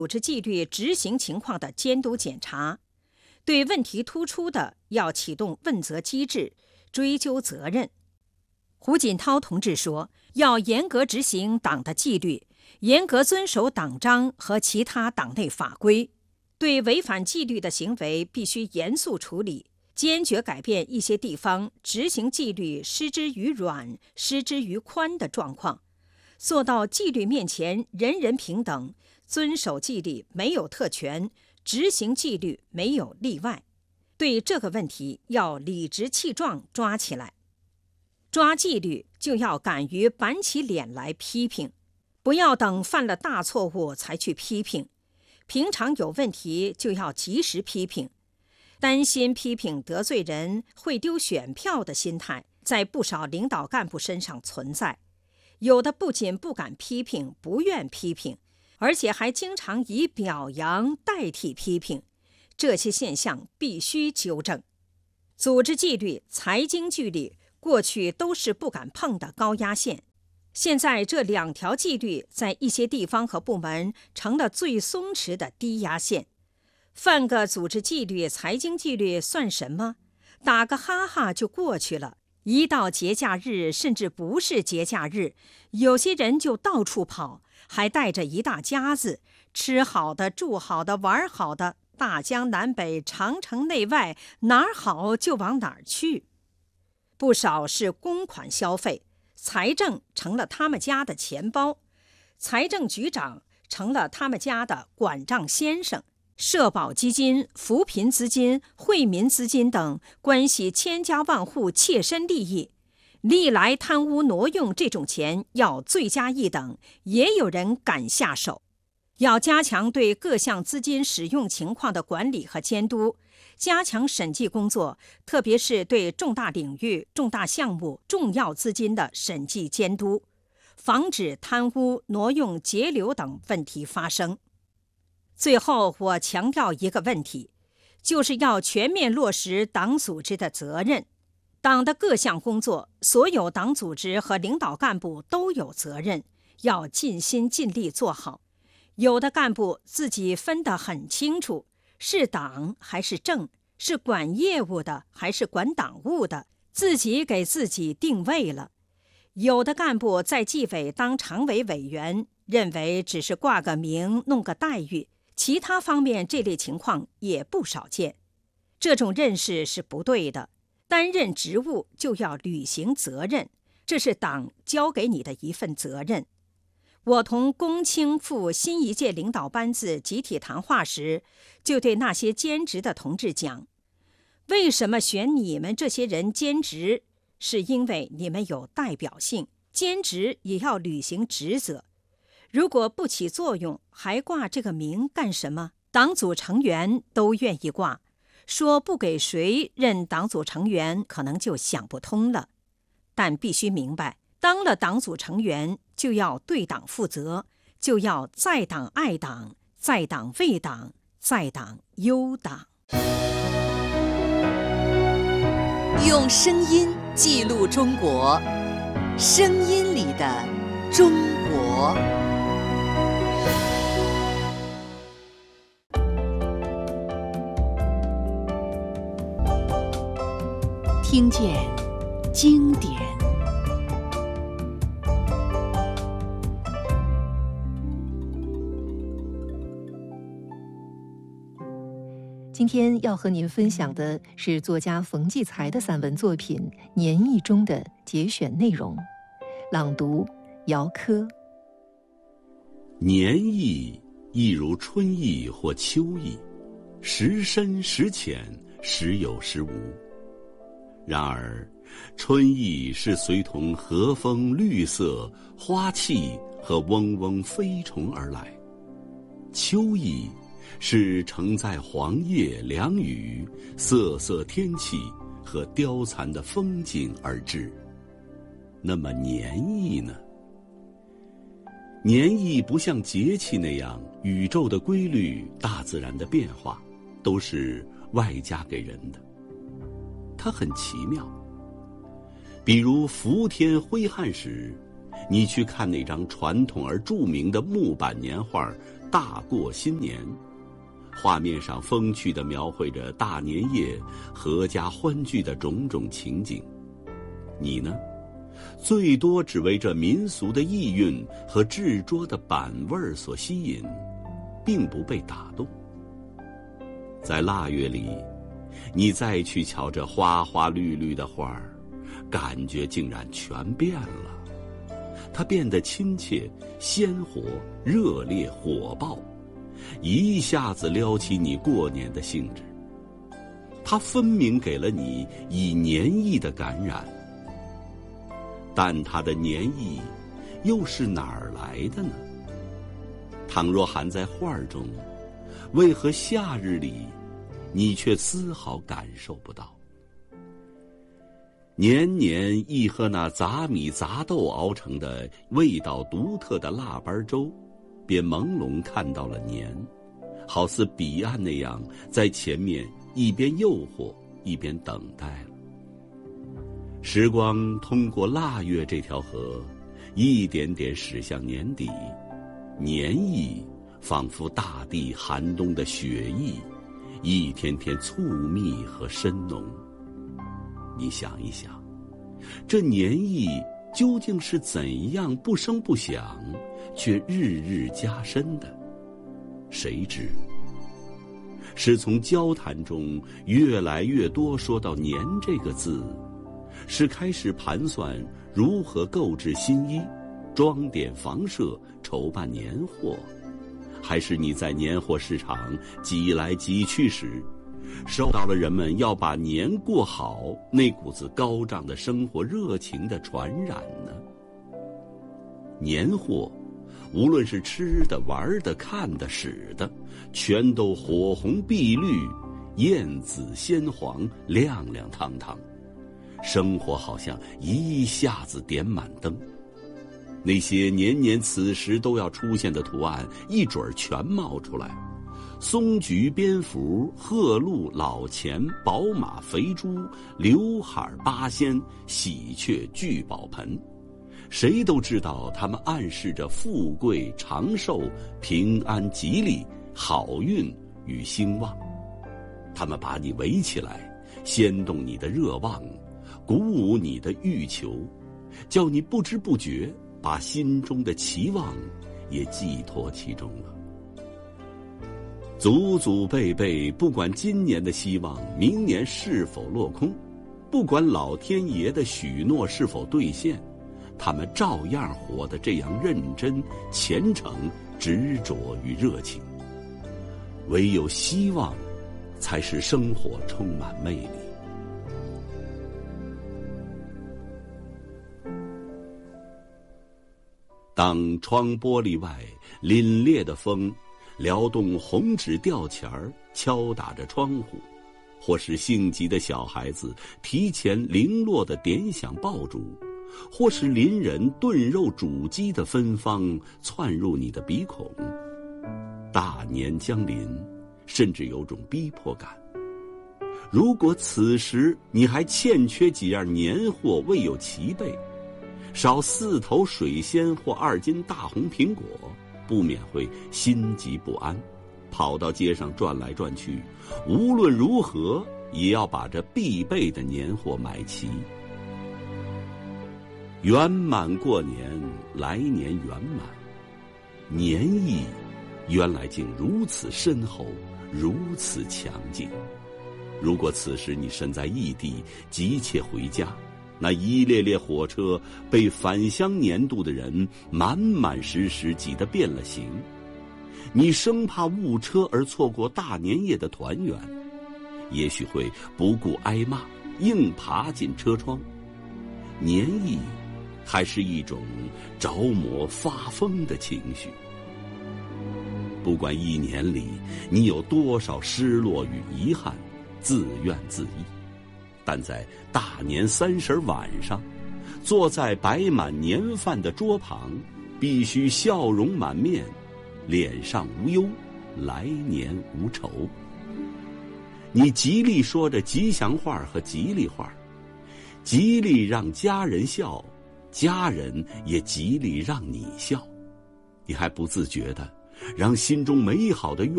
组织纪律执行情况的监督检查，对问题突出的要启动问责机制，追究责任。胡锦涛同志说，要严格执行党的纪律，严格遵守党章和其他党内法规，对违反纪律的行为必须严肃处理，坚决改变一些地方执行纪律失之于软、失之于宽的状况，做到纪律面前人人平等，遵守纪律没有特权，执行纪律没有例外。对这个问题要理直气壮抓起来。抓纪律就要敢于板起脸来批评，不要等犯了大错误才去批评。平常有问题就要及时批评。担心批评得罪人会丢选票的心态，在不少领导干部身上存在。有的不仅不敢批评，不愿批评，而且还经常以表扬代替批评。这些现象必须纠正。组织纪律、财经纪律过去都是不敢碰的高压线，现在这两条纪律在一些地方和部门成了最松弛的低压线。犯个组织纪律、财经纪律算什么？打个哈哈就过去了。一到节假日，甚至不是节假日，有些人就到处跑，还带着一大家子，吃好的、住好的、玩好的，大江南北、长城内外，哪儿好就往哪儿去。不少是公款消费，财政成了他们家的钱包，财政局长成了他们家的管账先生，社保基金、扶贫资金、惠民资金等关系千家万户切身利益，历来贪污挪用这种钱要罪加一等，也有人敢下手。要加强对各项资金使用情况的管理和监督，加强审计工作，特别是对重大领域、重大项目、重要资金的审计监督，防止贪污、挪用、截留等问题发生。最后，我强调一个问题，就是要全面落实党组织的责任。党的各项工作，所有党组织和领导干部都有责任，要尽心尽力做好。有的干部自己分得很清楚，是党还是政，是管业务的还是管党务的，自己给自己定位了。有的干部在纪委当常委委员，认为只是挂个名弄个待遇，其他方面这类情况也不少见。这种认识是不对的，担任职务就要履行责任，这是党交给你的一份责任。我同龚清赴新一届领导班子集体谈话时，就对那些兼职的同志讲，为什么选你们这些人兼职，是因为你们有代表性，兼职也要履行职责。如果不起作用，还挂这个名干什么？党组成员都愿意挂，说不给谁任党组成员，可能就想不通了。但必须明白，当了党组成员，就要对党负责，就要在党爱党，在党为党，在党忧党。 用声音记录中国，声音里的中国。听见经典。 今天要和您分享的是作家冯骥才的散文作品《年意》中的节选内容，朗读姚科。 年意亦如春意或秋意，时深时浅，时有时无。然而春意是随同和风、绿色、花气和嗡嗡飞虫而来，秋意是承载黄叶、凉雨、瑟瑟天气和凋残的风景而至。那么年意呢？年意不像节气那样，宇宙的规律、大自然的变化都是外加给人的，它很奇妙。比如伏天挥汗时，你去看那张传统而著名的木板年画大过新年，画面上风趣地描绘着大年夜阖家欢聚的种种情景。你呢，最多只为这民俗的意蕴和制桌的板味儿所吸引，并不被打动。在腊月里，你再去瞧这花花绿绿的花儿，感觉竟然全变了。它变得亲切、鲜活、热烈、火爆，一下子撩起你过年的兴致。它分明给了你以年意的感染，但它的年意又是哪儿来的呢？倘若含在画中，为何夏日里你却丝毫感受不到？年年一喝那杂米杂豆熬成的味道独特的腊八粥，便朦胧看到了年，好似彼岸那样在前面一边诱惑一边等待了。时光通过腊月这条河，一点点驶向年底，年意仿佛大地寒冬的雪意，一天天促密和深浓。你想一想，这年意究竟是怎样不声不响，却日日加深的？谁知？是从交谈中越来越多说到年这个字，是开始盘算如何购置新衣，装点房舍，筹办年货，还是你在年货市场挤来挤去时，受到了人们要把年过好那股子高涨的生活热情的传染呢？年货，无论是吃的、玩的、看的、使的，全都火红碧绿，艳紫鲜黄，亮亮堂堂。生活好像一下子点满灯，那些年年此时都要出现的图案，一准儿全冒出来。松菊、蝙蝠、鹤鹿、老钱、宝马、肥猪、刘海、八仙、喜鹊、聚宝盆，谁都知道它们暗示着富贵、长寿、平安、吉利、好运与兴旺。它们把你围起来，掀动你的热望，鼓舞你的欲求，叫你不知不觉把心中的期望也寄托其中了。祖祖辈辈，不管今年的希望明年是否落空，不管老天爷的许诺是否兑现，他们照样活得这样认真、虔诚、执着与热情。唯有希望，才使生活充满魅力。当窗玻璃外凛冽的风撩动红纸吊钱儿，敲打着窗户，或是性急的小孩子提前零落的点响爆竹，或是邻人炖肉煮鸡的芬芳窜入你的鼻孔。大年将临，甚至有种逼迫感。如果此时你还欠缺几样年货未有齐备，少4头水仙或2斤大红苹果，不免会心急不安，跑到街上转来转去，无论如何也要把这必备的年货买齐。圆满过年，来年圆满。年意原来竟如此深厚，如此强劲。如果此时你身在异地，急切回家，那一列列火车被返乡年度的人满满实实挤得变了形，你生怕误车而错过大年夜的团圆，也许会不顾挨骂，硬爬进车窗。年意还是一种着魔发疯的情绪。不管一年里你有多少失落与遗憾，自怨自艾，但在大年30晚上，坐在摆满年饭的桌旁，必须笑容满面，脸上无忧，来年无愁。你极力说着吉祥话和吉利话，极力让家人笑，家人也极力让你笑。你还不自觉地让心中美好的愿